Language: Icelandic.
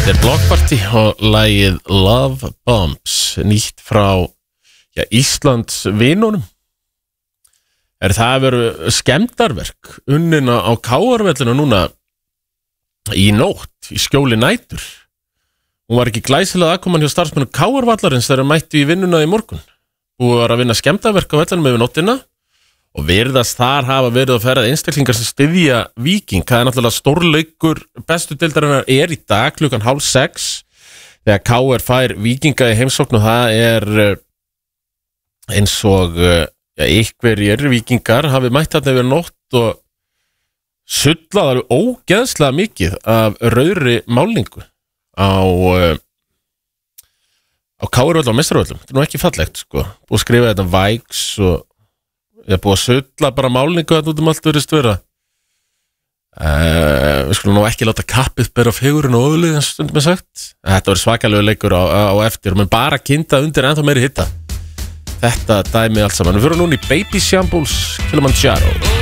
Þetta er Block Party og lagið Love Bombs, nýtt frá Íslands vinunum. Það verið skemmdarverk unnina á KR-vellinu núna í nótt, í skjóli nætur. Hún var ekki glæsilega aðkoman hjá starfsmönnum KR-vallarins þegar mættu í vinnuna í morgun. Hún var að vinna skemmdarverk á vellinum yfir nóttina og virðast þar hafa verið að ferða einstaklingar sem styðja Víking. Það náttúrulega stórleikur bestu deildarinnar í dag klukkan 5:30 þegar KR fær Víkinga í heimsókn og það eins og einhverjir Víkingar hafi mætt þarna yfir nótt og sullaði ógeðslega mikið af rauðri málningu á KR-völl og meistarvöllum. Þetta nú ekki fallegt sko. Og skrifa þetta Vikes og ég búið að sulla bara málningu að út allt verið störa. Við skulum nú ekki láta kappið bera fegurinn og ofurlið eins og stundum sagt. Þetta verið svakalegu leikur á eftir og menn bara kynda undir ennþá meiri hitta. Þetta dæmi allt saman. Við fyrir núna í Baby Shambles Kilimanjaro.